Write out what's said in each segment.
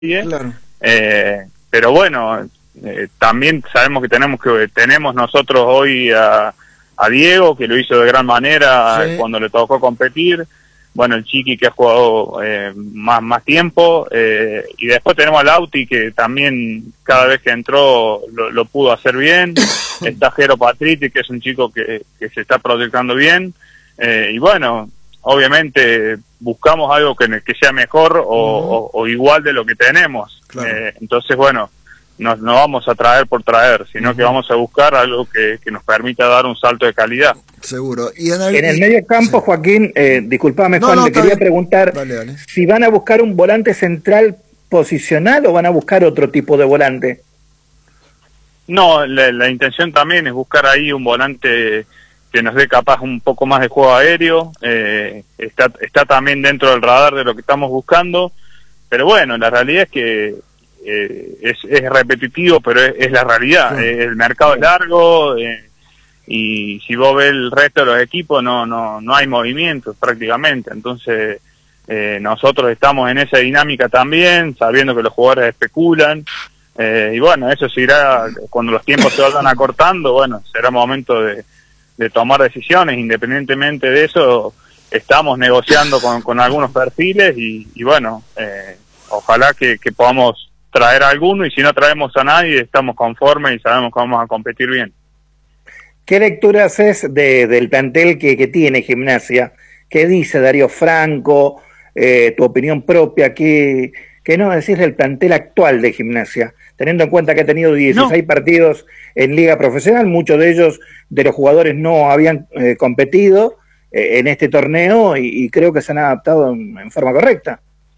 Claro. Pero bueno, también sabemos que tenemos nosotros hoy a Diego, que lo hizo de gran manera cuando le tocó competir. Bueno, el Chiqui, que ha jugado más tiempo, y después tenemos al Lauti, que también cada vez que entró lo pudo hacer bien. Está Jero Patriti, que es un chico que se está proyectando bien, y bueno, obviamente buscamos algo que sea mejor o igual de lo que tenemos. Claro. Entonces bueno, no vamos a traer por traer, sino que vamos a buscar algo que nos permita dar un salto de calidad. Seguro. Y en el medio campo, sí. Joaquín, disculpame, Juan, te quería preguntar si van a buscar un volante central posicional o van a buscar otro tipo de volante. No, la intención también es buscar ahí un volante que nos dé capaz un poco más de juego aéreo. Está también dentro del radar de lo que estamos buscando, pero bueno, la realidad es que es repetitivo, pero es la realidad. Sí. El mercado es largo, y si vos ves el resto de los equipos no hay movimientos prácticamente. Entonces nosotros estamos en esa dinámica también, sabiendo que los jugadores especulan, y bueno, eso se irá cuando los tiempos se vayan acortando. Bueno, será momento de tomar decisiones. Independientemente de eso, estamos negociando con algunos perfiles y bueno, ojalá que podamos traer a alguno, y si no traemos a nadie estamos conformes y sabemos que vamos a competir bien. ¿Qué lectura haces del plantel que tiene Gimnasia? ¿Qué dice Darío Franco? ¿Tu opinión propia? ¿Qué no decís del plantel actual de Gimnasia? Teniendo en cuenta que ha tenido 16 partidos en Liga Profesional, muchos de ellos, de los jugadores, no habían competido en este torneo y creo que se han adaptado en forma correcta.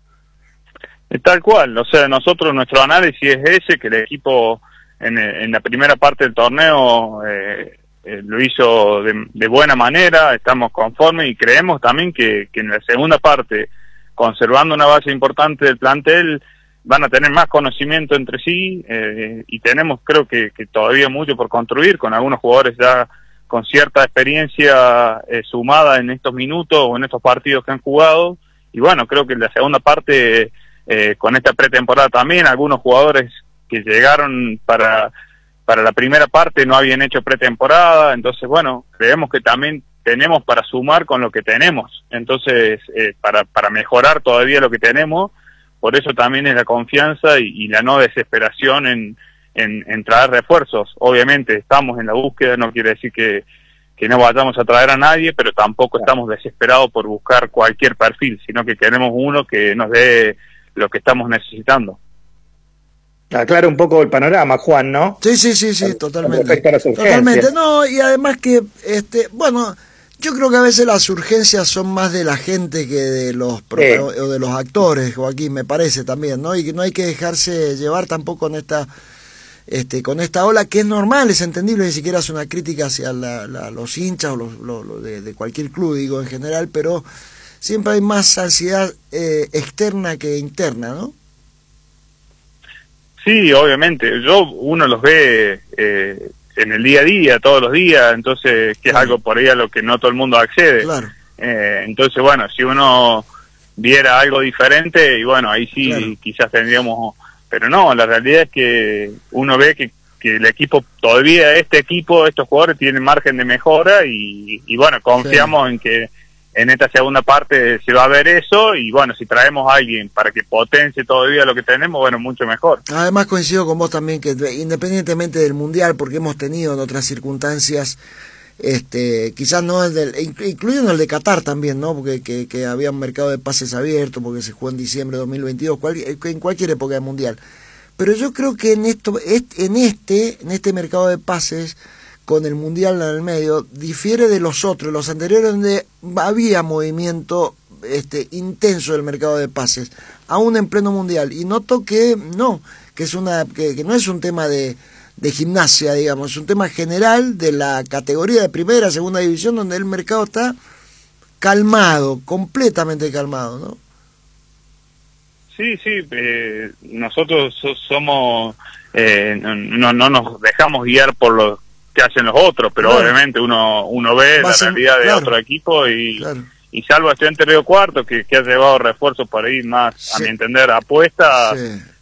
Tal cual, o sea, nosotros, nuestro análisis es ese, que el equipo en la primera parte del torneo lo hizo de buena manera, estamos conformes y creemos también que en la segunda parte, conservando una base importante del plantel, van a tener más conocimiento entre sí, y tenemos, creo que todavía mucho por construir, con algunos jugadores ya con cierta experiencia sumada en estos minutos o en estos partidos que han jugado. Y bueno, creo que en la segunda parte, con esta pretemporada también, algunos jugadores que llegaron para la primera parte no habían hecho pretemporada. Entonces bueno, creemos que también tenemos para sumar con lo que tenemos, entonces para mejorar todavía lo que tenemos. Por eso también es la confianza y la no desesperación en traer refuerzos. Obviamente estamos en la búsqueda, no quiere decir que no vayamos a traer a nadie, pero tampoco estamos desesperados por buscar cualquier perfil, sino que queremos uno que nos dé lo que estamos necesitando. Aclara un poco el panorama, Juan, ¿no? Sí, totalmente. Totalmente, no, y además que, bueno, yo creo que a veces las urgencias son más de la gente que de los o de los actores, Joaquín, me parece también, ¿no? Y que no hay que dejarse llevar tampoco con esta ola, que es normal, es entendible, ni siquiera es una crítica hacia los hinchas o de cualquier club, digo, en general, pero siempre hay más ansiedad externa que interna, ¿no? Sí, obviamente. Uno los ve en el día a día, todos los días, entonces que es algo por ahí a lo que no todo el mundo accede. Claro. Entonces, bueno, si uno viera algo diferente, y bueno, ahí sí quizás tendríamos... Pero no, la realidad es que uno ve que el equipo, todavía estos jugadores tienen margen de mejora, y bueno, confiamos en que en esta segunda parte se va a ver eso, y bueno, si traemos a alguien para que potencie todavía lo que tenemos, bueno, mucho mejor. Además coincido con vos también que independientemente del Mundial, porque hemos tenido en otras circunstancias, quizás no incluyendo el de Qatar también, ¿no? Porque que había un mercado de pases abierto, porque se jugó en diciembre de 2022, en cualquier época del Mundial. Pero yo creo que en este mercado de pases, con el Mundial en el medio, difiere de los otros, los anteriores, donde había movimiento intenso del mercado de pases, aún en pleno Mundial. Y noto que no es un tema de Gimnasia, digamos, es un tema general de la categoría de primera, segunda división, donde el mercado está calmado, completamente calmado, ¿no? Sí, nosotros somos, no nos dejamos guiar por los que hacen los otros, pero obviamente uno ve la realidad de otro equipo y y salvo a Estudiantes Río Cuarto, que ha llevado refuerzos por ahí más, Sí. a mi entender, apuestas, Sí.